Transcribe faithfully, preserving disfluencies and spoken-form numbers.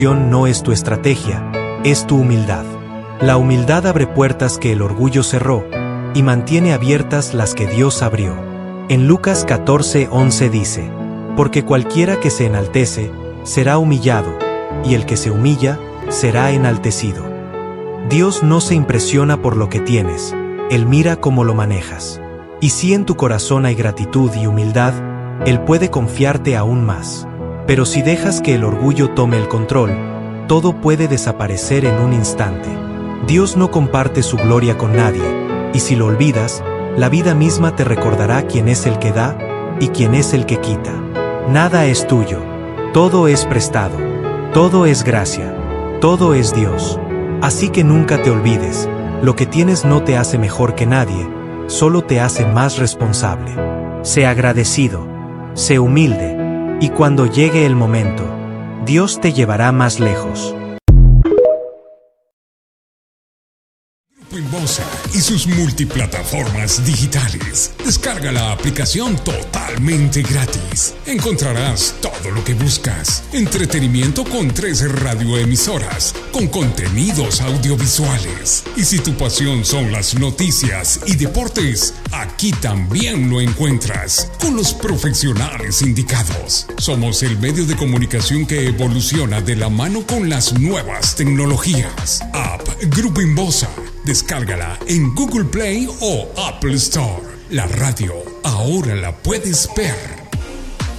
No es tu estrategia, es tu humildad. La humildad abre puertas que el orgullo cerró y mantiene abiertas las que Dios abrió. En Lucas catorce once dice: porque cualquiera que se enaltece será humillado, y el que se humilla será enaltecido. Dios no se impresiona por lo que tienes, Él mira cómo lo manejas. Y si en tu corazón hay gratitud y humildad, Él puede confiarte aún más. Pero si dejas que el orgullo tome el control, todo puede desaparecer en un instante. Dios no comparte su gloria con nadie, y si lo olvidas, la vida misma te recordará quién es el que da y quién es el que quita. Nada es tuyo, todo es prestado, todo es gracia, todo es Dios. Así que nunca te olvides, lo que tienes no te hace mejor que nadie, solo te hace más responsable. Sé agradecido, sé humilde, y cuando llegue el momento, Dios te llevará más lejos. Grupo Inbosa y sus multiplataformas digitales. Descarga la aplicación totalmente gratis. Encontrarás todo lo que buscas. Entretenimiento con tres radioemisoras, con contenidos audiovisuales. Y si tu pasión son las noticias y deportes, aquí también lo encuentras, con los profesionales indicados. Somos el medio de comunicación que evoluciona de la mano con las nuevas tecnologías. App Grupo Inbosa. Descárgala en Google Play o Apple Store. La radio ahora la puedes ver.